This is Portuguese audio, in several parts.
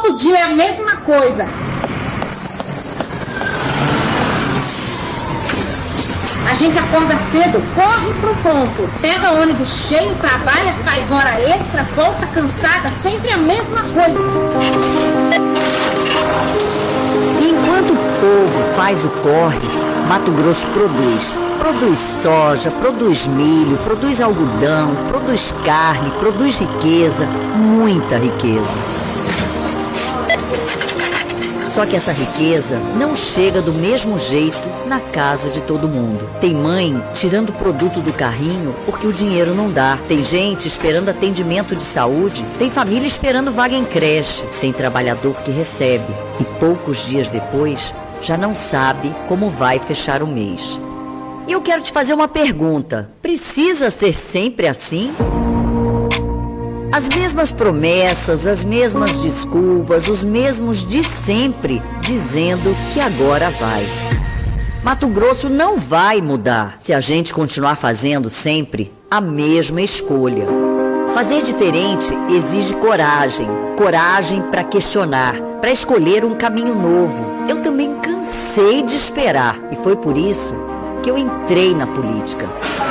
Todo dia é a mesma coisa. A gente acorda cedo, corre pro ponto, pega ônibus cheio, trabalha, faz hora extra, volta cansada, sempre a mesma coisa. Enquanto o povo faz o corre, Mato Grosso produz. Produz soja, produz milho, produz algodão, produz carne, produz riqueza, muita riqueza. Só que essa riqueza não chega do mesmo jeito na casa de todo mundo. Tem mãe tirando produto do carrinho porque o dinheiro não dá. Tem gente esperando atendimento de saúde. Tem família esperando vaga em creche. Tem trabalhador que recebe e poucos dias depois já não sabe como vai fechar o mês. E eu quero te fazer uma pergunta. Precisa ser sempre assim? As mesmas promessas, as mesmas desculpas, os mesmos de sempre, dizendo que agora vai. Mato Grosso não vai mudar se a gente continuar fazendo sempre a mesma escolha. Fazer diferente exige coragem. Coragem para questionar, para escolher um caminho novo. Eu também cansei de esperar e foi por isso que eu entrei na política.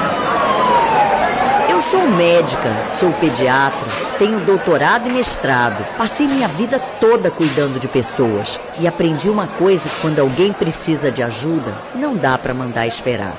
Eu sou médica, sou pediatra, tenho doutorado e mestrado. Passei minha vida toda cuidando de pessoas e aprendi uma coisa: que quando alguém precisa de ajuda, não dá para mandar esperar.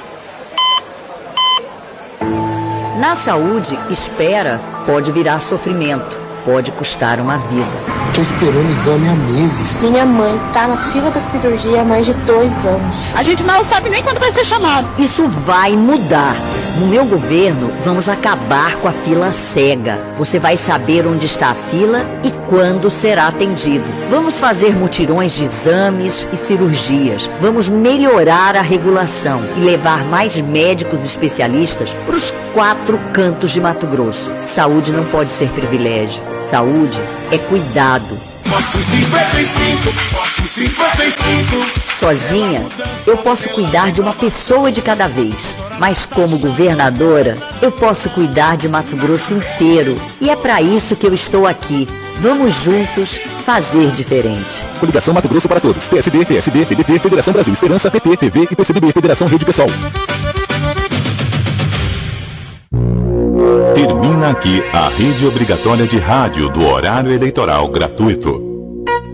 Na saúde, espera pode virar sofrimento, pode custar uma vida. Tô esperando exame há meses. Minha mãe tá na fila da cirurgia há mais de 2 anos. A gente não sabe nem quando vai ser chamado. Isso vai mudar. No meu governo, vamos acabar com a fila cega. Você vai saber onde está a fila e quando será atendido. Vamos fazer mutirões de exames e cirurgias. Vamos melhorar a regulação e levar mais médicos especialistas para os 4 cantos de Mato Grosso. Saúde não pode ser privilégio. Saúde é cuidado. Voto 55, voto 55. Sozinha, eu posso cuidar de uma pessoa de cada vez. Mas como governadora, eu posso cuidar de Mato Grosso inteiro. E é para isso que eu estou aqui. Vamos juntos fazer diferente. Coligação Mato Grosso para Todos. PSD, PSB, PDT, Federação Brasil Esperança, PT, PV e PCdoB, Federação Rede Pessoal. Termina aqui a rede obrigatória de rádio do horário eleitoral gratuito.